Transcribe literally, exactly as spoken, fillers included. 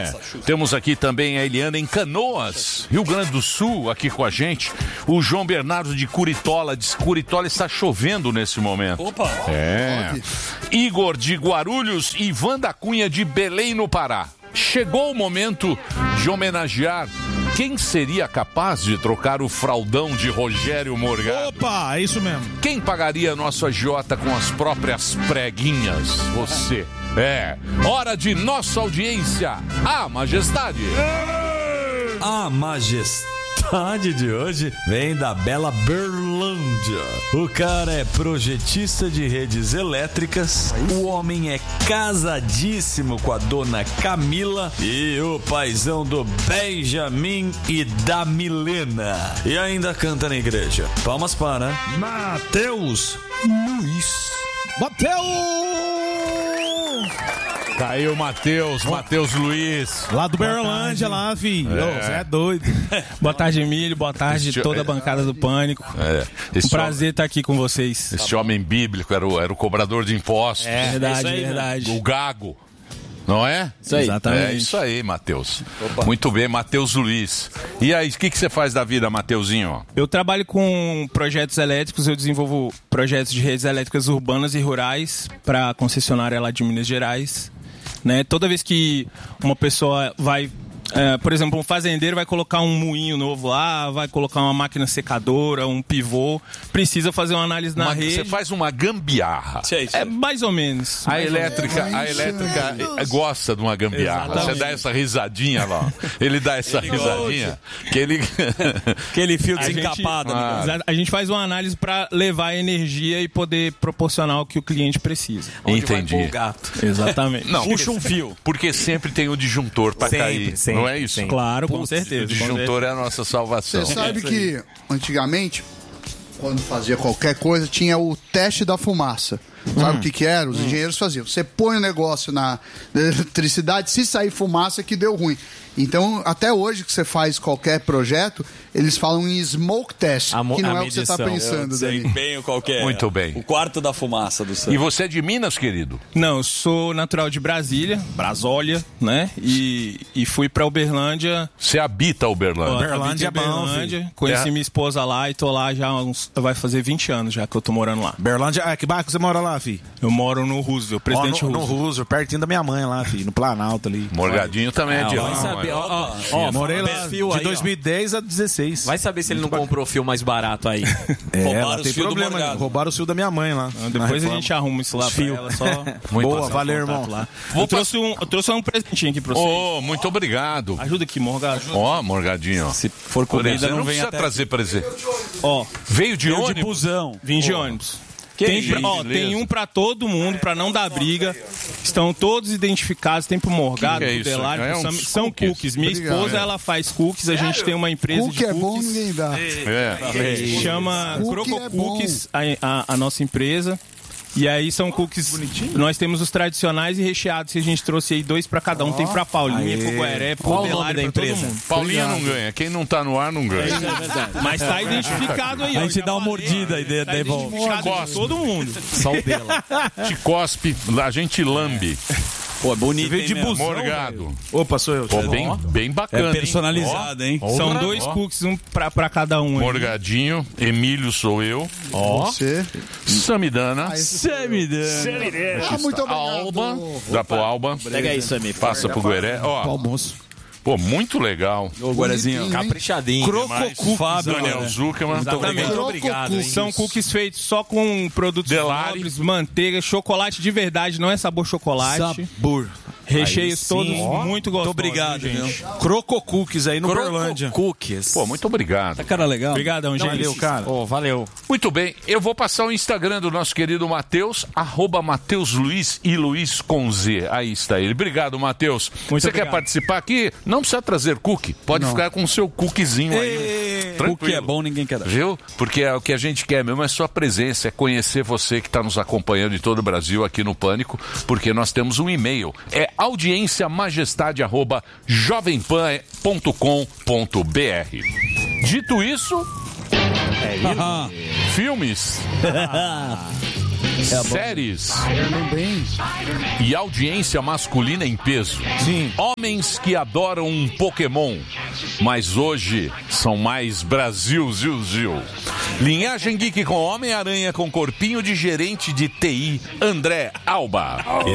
É. Temos aqui também a Eliana em Canoas, Rio Grande do Sul, aqui com a gente. O João Bernardo de Curitola, diz que Curitola está chovendo nesse momento. Opa! É. Igor de Guarulhos e Wanda Cunha de Belém, no Pará. Chegou o momento de homenagear quem seria capaz de trocar o fraldão de Rogério Morgado. Opa, é isso mesmo. Quem pagaria nosso agiota com as próprias preguinhas? Você. É, hora de nossa audiência, a Majestade. A Majestade de hoje vem da bela Berlândia. O cara é projetista de redes elétricas, o homem é casadíssimo com a dona Camila e o paizão do Benjamin e da Milena. E ainda canta na igreja. Palmas para Matheus Luiz. Matheus! Caiu o Matheus, Matheus Luiz. Lá do Berlândia, lá, filho. É. Você é doido. Boa tarde, Emílio. Boa tarde, Este... toda a bancada do Pânico. É. Um prazer estar aqui com vocês. Esse homem bíblico era o, era o cobrador de impostos. É verdade, é verdade. O gago. Não é? Isso aí. Exatamente. É isso aí, Matheus. Muito bem, Matheus Luiz. E aí, o que, que você faz da vida, Mateuzinho? Eu trabalho com projetos elétricos, eu desenvolvo projetos de redes elétricas urbanas e rurais para a concessionária lá de Minas Gerais. Né? Toda vez que uma pessoa vai... É, por exemplo, um fazendeiro vai colocar um moinho novo lá, vai colocar uma máquina secadora, um pivô, precisa fazer uma análise na uma, rede. Você faz uma gambiarra. É mais ou menos. A mais elétrica, ou menos. a elétrica gosta de uma gambiarra. Exatamente. Você dá essa risadinha lá. Ele dá essa ele risadinha. Que ele... Aquele fio A gente- desencapado. Ah. né? A gente faz uma análise para levar energia e poder proporcionar o que o cliente precisa. Entendi. Exatamente. Não, Puxa porque- um fio. Porque sempre tem o disjuntor para Sempre, cair. sempre, não é isso? sempre. Claro, com certeza, O com disjuntor é a nossa salvação. Você sabe que antigamente, quando fazia qualquer coisa, tinha o teste da fumaça. Sabe o que que era? Os engenheiros faziam. Você põe o negócio na eletricidade, se sair fumaça que deu ruim. Então, até hoje que você faz qualquer projeto, eles falam em smoke test, que não é o que você está pensando. Dani. Desempenho qualquer. Muito bem. O quarto da fumaça do céu. E você é de Minas, querido? Não, eu sou natural de Brasília, Brasólia, né? E, e fui pra Uberlândia. Você habita Uberlândia? Uberlândia é bom, Uberlândia. Conheci Terra- minha esposa lá e tô lá já há uns... Vai fazer vinte anos já que eu tô morando lá. Berlândia, ah, que bairro você mora lá, filho? Eu moro no Roosevelt, Presidente Ó, no, no Roosevelt. Roosevelt, pertinho da minha mãe lá, filho, no Planalto ali. Morgadinho também é de vai lá. saber, mas- ó, ó, ó, Morei lá perfil de aí, dois mil e dez a dezesseis. Vai saber se ele não comprou o fio mais barato aí. É, Roubaram ela os tem fios do problema, Morgado. roubaram o fio da minha mãe lá. Então, depois a gente arruma isso lá pra fio. ela, só... Boa, passar o valeu, contato irmão. lá. Eu trouxe, um, eu trouxe um presentinho aqui pra vocês. Oh, muito obrigado. Ajuda aqui, Morgado. Ó, Morgadinho. Se for Por comida, exemplo, não não vem precisa até... trazer presente. Ó, Veio de veio ônibus? de busão. Vim de ônibus. Tem, pra- ó, tem um pra todo mundo, pra não dar briga. Estão todos identificados. Tem pro Morgado, Que que é pro isso? Delário, É pro uns Sam- São cookies. cookies. Minha Obrigado. esposa, ela faz cookies. A gente tem uma empresa Cookie de é bom, cookies. ninguém dá. É. Chama Cookie Croco é bom. Cookies, a, a- a nossa empresa. E aí são cookies. Nós temos os tradicionais e recheados que a gente trouxe aí, dois pra cada um. Tem pra Paulinha, pro Gueré, pro Qual o nome Delário, da pra todo empresa? mundo. Paulinha não ganha. Quem não tá no ar não ganha. Mas tá identificado aí, ó. A gente Já dá uma falei, mordida e de- tá devolve. identificado de todo mundo. Só o dela. Te cospe, a gente lambe. Pô, é bonito, Veio hein, de meu? busão. Morgado. Opa, sou eu. Pô, bem, bem bacana. É personalizado, hein? Ó, São ó, dois ó. cookies, um pra, pra cada um. aí. Morgadinho, Emílio sou eu. Ó. Você. Samidana. Ah, muito obrigado. Alba. Dá pro Alba. Pega isso, amigo. Passa pro Gueré. Ó, Almoço. pô, muito legal. Ô, Guarezinho. Bonitinho, hein? Caprichadinho. Crococookies, Fábio, Daniel né? Zuckerman. Exatamente. Muito obrigado, hein? São cookies feitos só com produtos Delari. nobres, manteiga, chocolate de verdade, não é sabor chocolate. Sabor. Recheios Aí todos sim. muito Muito gostosos. obrigado, viu, viu? gente. Crococookies aí no Berlândia. Cookies. Pô, muito obrigado. Cara legal. Obrigadão, gente. Valeu, cara. Oh, valeu. Muito bem, eu vou passar o Instagram do nosso querido Matheus, arroba Matheus Luiz e Luiz com Z. Aí está ele. Obrigado, Matheus. Muito Você obrigado. quer participar aqui? Não precisa trazer cookie. Pode ficar com o seu cookiezinho aí. O que é bom, ninguém quer dar. Viu? Porque é o que a gente quer mesmo é sua presença, é conhecer você que está nos acompanhando de todo o Brasil aqui no Pânico, porque nós temos um e-mail. É audiênciamajestade arroba jovempan ponto com ponto br. Dito isso, filmes. Séries e audiência masculina em peso. Sim. Homens que adoram um Pokémon, mas hoje são mais Brasil, Zil, Zil. Linhagem Geek com Homem-Aranha com corpinho de gerente de T I, André Alba.